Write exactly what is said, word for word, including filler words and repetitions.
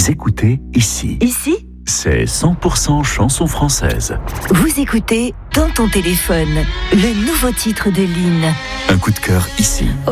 Vous écoutez ici. Ici ? C'est cent pour cent chanson française. Vous écoutez Dans ton téléphone, le nouveau titre de Lynn. Un coup de cœur ici.